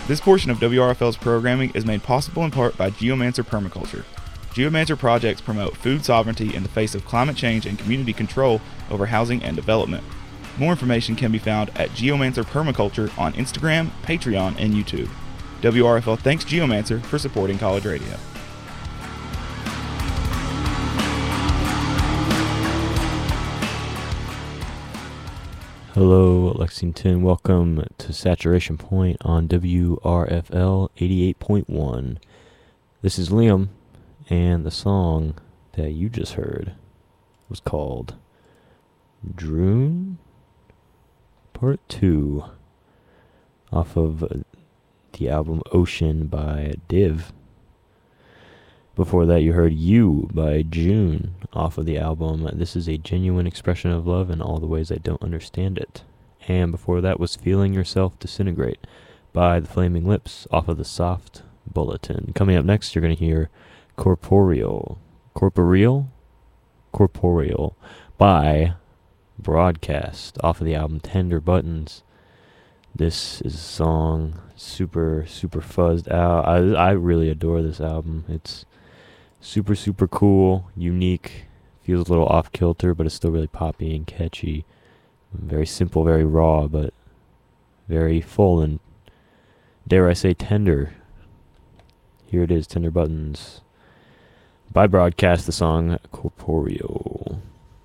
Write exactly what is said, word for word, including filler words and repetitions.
This portion of W R F L's programming is made possible in part by Geomancer Permaculture. Geomancer projects promote food sovereignty in the face of climate change and community control over housing and development. More information can be found at Geomancer Permaculture on Instagram, Patreon, and YouTube. W R F L thanks Geomancer for supporting college radio. Hello, Lexington. Welcome to Saturation Point on W R F L eighty-eight point one. This is Liam, and the song that you just heard was called Droon Part two off of the album Ocean by Div. Before that, you heard You by June off of the album This Is a Genuine Expression of Love in All the Ways I Don't Understand It. And before that was Feeling Yourself Disintegrate by The Flaming Lips off of the Soft Bulletin. Coming up next, you're going to hear Corporeal. Corporeal? Corporeal by Broadcast off of the album Tender Buttons. This is a song super, super fuzzed out. I, I really adore this album. It's super, super cool, unique, feels a little off-kilter, but it's still really poppy and catchy. Very simple, very raw, but very full and, dare I say, tender. Here it is, Tender Buttons. By Broadcast, the song Corporeal.